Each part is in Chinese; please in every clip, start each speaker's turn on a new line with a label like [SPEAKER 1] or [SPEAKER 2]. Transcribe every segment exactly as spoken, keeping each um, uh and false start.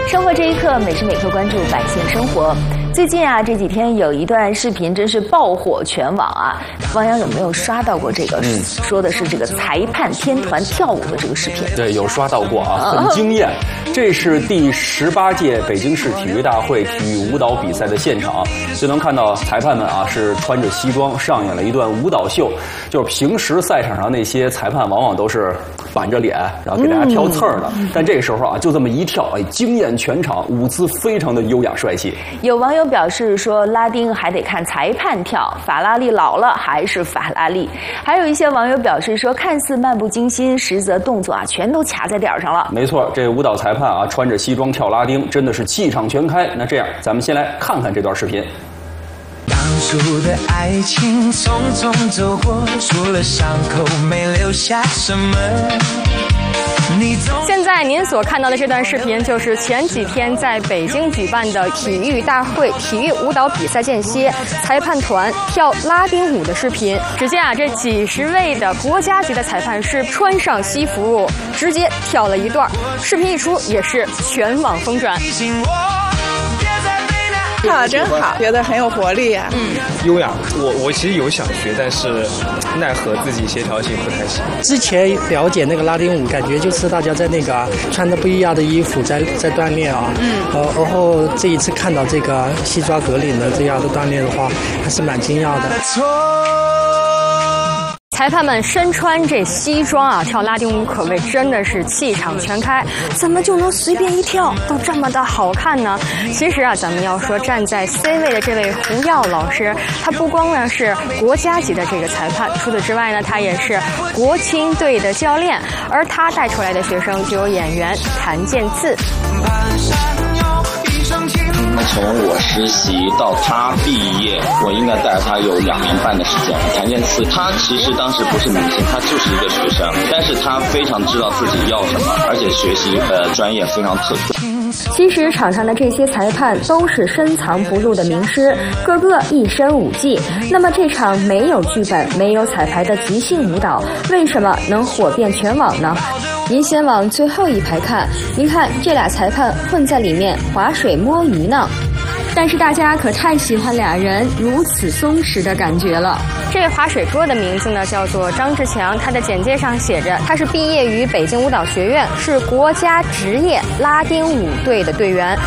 [SPEAKER 1] 生活这一刻，每时每刻关注百姓生活。最近啊，这几天有一段视频真是爆火全网啊！汪洋有没有刷到过这个？嗯、说的是这个裁判天团跳舞的这个视频。
[SPEAKER 2] 对，有刷到过啊，很惊艳。这是第十八届北京市体育大会体育舞蹈比赛的现场，就能看到裁判们啊是穿着西装上演了一段舞蹈秀。就是平时赛场上那些裁判往往都是板着脸，然后给大家挑刺儿的，嗯、但这个时候啊，就这么一跳，哎，惊艳全场，舞姿非常的优雅帅气。
[SPEAKER 1] 有网友表示说，拉丁还得看裁判跳，法拉利老了还是法拉利。还有一些网友表示说，看似漫不经心，实则动作啊全都卡在点上了。
[SPEAKER 2] 没错，这舞蹈裁判啊穿着西装跳拉丁，真的是气场全开。那这样，咱们先来看看这段视频。
[SPEAKER 3] 当初的爱情匆匆走过，除了伤口没留下什么。
[SPEAKER 4] 现在您所看到的这段视频，就是前几天在北京举办的体育大会体育舞蹈比赛间歇，裁判团跳拉丁舞的视频。只见啊，这几十位的国家级的裁判是穿上西服，直接跳了一段。视频一出，也是全网疯转。
[SPEAKER 5] 跳得真好，觉得很有活力啊。
[SPEAKER 6] 嗯，优雅。我我其实有想学，但是奈何自己协调性不太行。
[SPEAKER 7] 之前了解那个拉丁舞，感觉就是大家在那个、啊、穿着不一样的衣服在在锻炼啊。嗯。呃，然后这一次看到这个西装革领的这样的锻炼的话，还是蛮惊讶的。
[SPEAKER 4] 裁判们身穿这西装啊，跳拉丁舞可谓真的是气场全开，怎么就能随便一跳都这么的好看呢？其实啊，咱们要说站在 C 位的这位胡耀老师，他不光呢是国家级的这个裁判，除此之外呢，他也是国青队的教练，而他带出来的学生就有演员谭健次。
[SPEAKER 8] 从我实习到他毕业，我应该带着他有两年半的时间。谭健次，他其实当时不是明星，他就是一个学生，但是他非常知道自己要什么，而且学习的专业非常特殊。
[SPEAKER 1] 其实场上的这些裁判都是深藏不露的名师，个个一身武技。那么这场没有剧本、没有彩排的即兴舞蹈，为什么能火遍全网呢？您先往最后一排看，您看这俩裁判混在里面划水摸鱼呢。但是大家可太喜欢俩人如此松弛的感觉了。
[SPEAKER 4] 这位划水哥的名字呢叫做张志强，他的简介上写着他是毕业于北京舞蹈学院，是国家职业拉丁舞队的队员。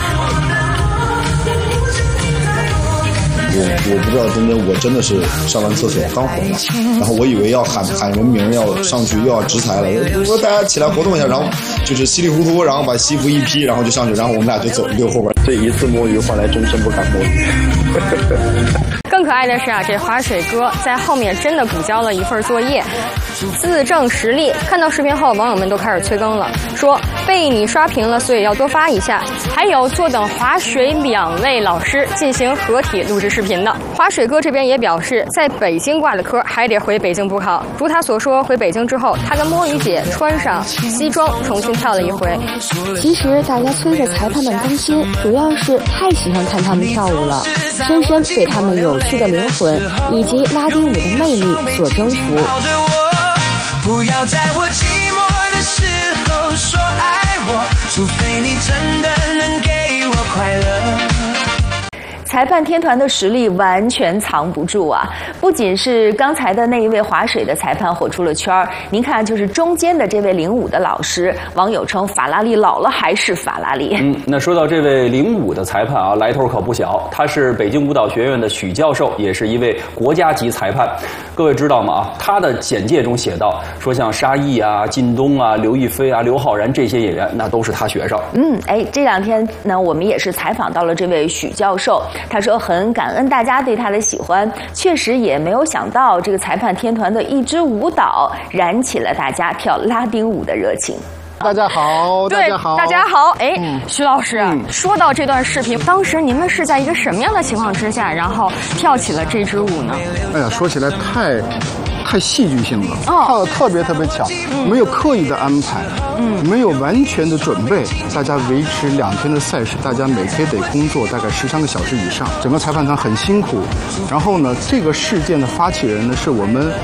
[SPEAKER 9] 我我不知道，真的我真的是上完厕所刚回来，然后我以为要喊喊人名，要上去又要直裁了，我说大家起来活动一下，然后就是稀里糊涂，然后把西服一披，然后就上去，然后我们俩就走溜后边。
[SPEAKER 6] 这一次摸鱼换来终身不敢摸鱼。
[SPEAKER 4] 更可爱的是啊，这划水哥在后面真的补交了一份作业，自证实力。看到视频后，网友们都开始催更了，说被你刷屏了，所以要多发一下。还有坐等划水两位老师进行合体录制视频的。划水哥这边也表示，在北京挂的科还得回北京补考。如他所说，回北京之后，他跟摸鱼姐穿上西装重新跳了一回。
[SPEAKER 1] 其实大家催着裁判们更新，主要是太喜欢看他们跳舞了，深深被他们有趣的灵魂以及拉丁舞的魅力所征服。
[SPEAKER 3] 不要在我寂寞的时候说爱我，除非你真的能给我快乐。
[SPEAKER 1] 裁判天团的实力完全藏不住啊！不仅是刚才的那一位划水的裁判火出了圈儿，您看，就是中间的这位领舞的老师，网友称法拉利老了还是法拉利。
[SPEAKER 2] 嗯，那说到这位领舞的裁判啊，来头可不小，他是北京舞蹈学院的许教授，也是一位国家级裁判。各位知道吗？啊，他的简介中写道，说像沙溢啊、靳东啊、刘亦菲啊、刘昊然这些演员，那都是他学生。
[SPEAKER 1] 嗯，哎，这两天呢，我们也是采访到了这位许教授。他说很感恩大家对他的喜欢，确实也没有想到这个裁判天团的一支舞蹈燃起了大家跳拉丁舞的热情。
[SPEAKER 10] 大家好，大家好，
[SPEAKER 4] 大家好。哎，嗯、徐老师、嗯，说到这段视频，当时你们是在一个什么样的情况之下，然后跳起了这支舞呢？
[SPEAKER 10] 哎呀，说起来太太戏剧性了，哦，跳得特别特别巧，嗯、没有刻意的安排，嗯，没有完全的准备，大家维持两天的赛事，大家每天得工作大概十三个小时以上，整个裁判团很辛苦。然后呢，这个事件的发起人呢是我们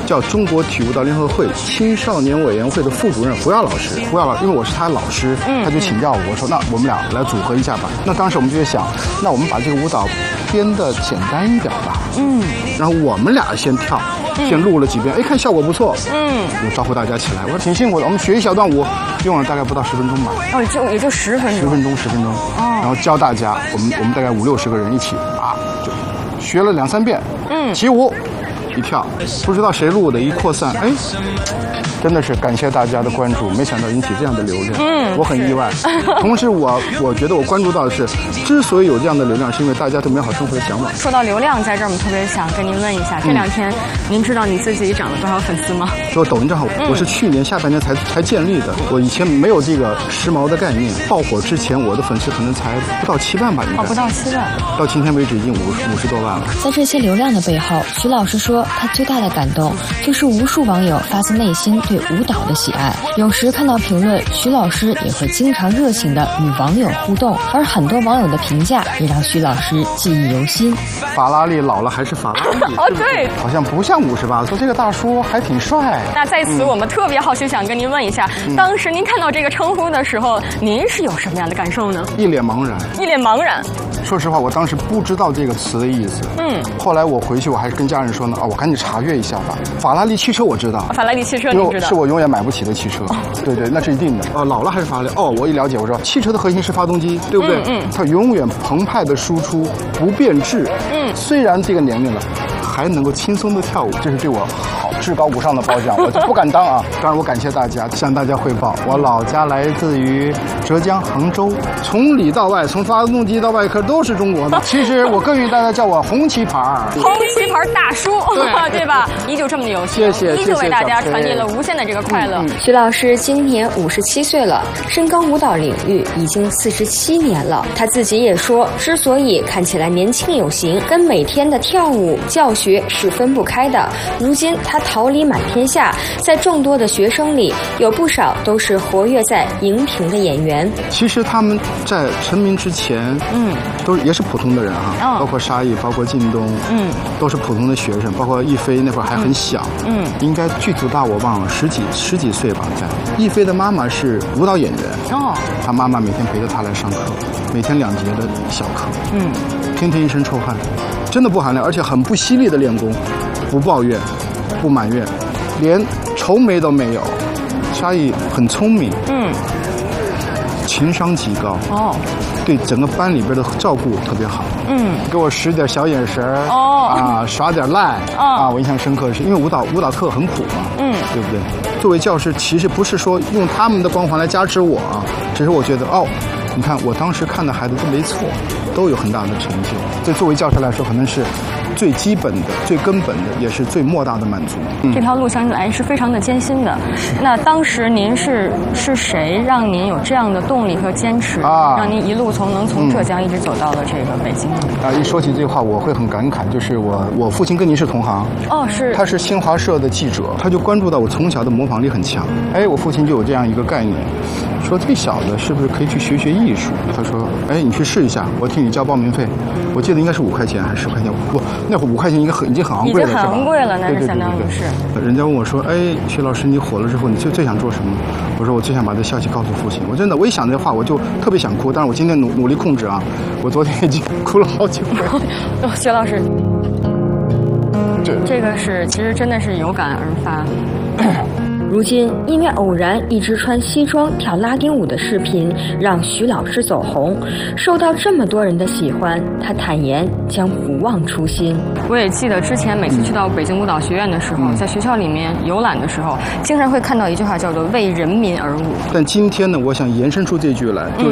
[SPEAKER 10] 叫中国体育舞蹈联合会青少年委员会的副主任胡耀老师。胡耀老，因为我是他的老师，他就请教我，我说那我们俩来组合一下吧。那当时我们就在想，那我们把这个舞蹈编得简单一点吧。嗯，然后我们俩先跳，先录了几遍，哎，看效果不错。嗯，我招呼大家起来，我说挺辛苦的，我们学一小段舞，用了大概不到十分钟吧。
[SPEAKER 4] 哦，就也就十分钟。
[SPEAKER 10] 十分钟，十分钟。哦，然后教大家，我们我们大概五六十个人一起啊，就学了两三遍。嗯，起舞。一跳，不知道谁录的，一扩散，哎，真的是感谢大家的关注，没想到引起这样的流量，嗯，我很意外。同时我，我我觉得我关注到的是，之所以有这样的流量，是因为大家对美好生活的向往。
[SPEAKER 4] 说到流量，在这儿我们特别想跟您问一下，这两天、嗯、您知道你自己涨了多少粉丝吗？
[SPEAKER 10] 说抖音账号，我是去年下半年才才建立的，我以前没有这个时髦的概念。爆火之前，我的粉丝可能才不到七万吧，应该。
[SPEAKER 4] 哦，不到七万。
[SPEAKER 10] 到今天为止已经五十五十多万了。
[SPEAKER 1] 在这些流量的背后，徐老师说。他最大的感动就是无数网友发自内心对舞蹈的喜爱，有时看到评论，徐老师也会经常热情地与网友互动，而很多网友的评价也让徐老师记忆犹新。
[SPEAKER 10] 法拉利老了还是法拉利，
[SPEAKER 4] 哦对，
[SPEAKER 10] 好像不像五十八，说这个大叔还挺帅。
[SPEAKER 4] 那在此我们特别好奇，想跟您问一下，嗯、当时您看到这个称呼的时候，您是有什么样的感受呢？
[SPEAKER 10] 一脸茫然，
[SPEAKER 4] 一脸茫然。
[SPEAKER 10] 说实话，我当时不知道这个词的意思。嗯，后来我回去，我还跟家人说呢，啊、哦，我赶紧查阅一下吧。法拉利汽车我知道，
[SPEAKER 4] 法拉利汽车你知道，
[SPEAKER 10] 是我永远买不起的汽车。哦、对对，那是一定的。哦，老了还是法拉利？哦，我一了解，我说汽车的核心是发动机，对不对？嗯，嗯它永远澎湃的输出，不变质。嗯，虽然这个年龄了，还能够轻松的跳舞，这是对我好至高无上的褒奖，我就不敢当啊。当然，我感谢大家，向大家汇报，我老家来自于浙江杭州，从里到外，从发动机到外壳都是中国的。其实我更愿意大家叫我红旗牌
[SPEAKER 4] 红旗牌大叔，对, 对吧？依旧这么的有心，
[SPEAKER 10] 谢谢，
[SPEAKER 4] 依旧为大家传递了无限的这个快乐。嗯嗯、
[SPEAKER 1] 徐老师今年五十七岁了，深耕舞蹈领域已经四十七年了。他自己也说，之所以看起来年轻有型，跟每天的跳舞教学是分不开的。如今他桃李满天下，在众多的学生里，有不少都是活跃在荧屏的演员。
[SPEAKER 10] 其实他们在成名之前，嗯，都也是普通的人啊，哦、包括沙溢，包括靳东，嗯，都是普通的学生，包括亦菲那会儿还很小，嗯，应该剧组大我忘了，十几十几岁吧，在。亦菲的妈妈是舞蹈演员，哦，她妈妈每天陪着她来上课，每天两节的小课，嗯，天天一身臭汗，真的不含量，而且很不犀利的练功，不抱怨，不埋怨，连愁眉都没有。沙溢很聪明，嗯，情商极高，哦，对整个班里边的照顾特别好，嗯，给我使点小眼神儿，哦，啊，耍点赖，哦，啊，我印象深刻的是，因为舞蹈舞蹈课很苦嘛，嗯，对不对？作为教师，其实不是说用他们的光环来加持我啊，只是我觉得，哦，你看我当时看的孩子都没错，都有很大的成就。这作为教师来说，可能是最基本的、最根本的，也是最莫大的满足。
[SPEAKER 4] 嗯、这条路想起来是非常的艰辛的。那当时您是是谁让您有这样的动力和坚持，啊、让您一路从能从浙江一直走到了这个北京？
[SPEAKER 10] 啊，一说起这话，我会很感慨，就是我我父亲跟您是同行，哦，是，他是新华社的记者，他就关注到我从小的模仿力很强。哎，我父亲就有这样一个概念，说这小子是不是可以去学学艺术？他说，哎，你去试一下，我替你交报名费，我记得应该是五块钱还是十块钱，不，那会儿五块钱应该很已经很昂贵了，是吧？
[SPEAKER 4] 已经很昂贵了，那是相当于是。
[SPEAKER 10] 人家问我说，哎，徐老师，你火了之后，你最最想做什么？我说我最想把这消息告诉父亲。我真的，我一想这话，我就特别想哭。但是我今天努努力控制啊，我昨天已经哭了好几回。
[SPEAKER 4] 哦，徐老师，这这个是其实真的是有感而发。
[SPEAKER 1] 如今，因为偶然一支穿西装跳拉丁舞的视频让徐老师走红，受到这么多人的喜欢，他坦言将不忘初心。
[SPEAKER 4] 我也记得之前每次去到北京舞蹈学院的时候，嗯、在学校里面游览的时候，经常会看到一句话叫做“为人民而舞”。
[SPEAKER 10] 但今天呢，我想延伸出这句来。嗯